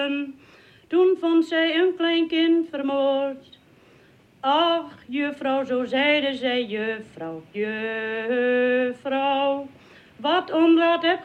Toen vond zij een klein kind vermoord. Ach, juffrouw, zo zeide zij, juffrouw, juffrouw, wat onraad heb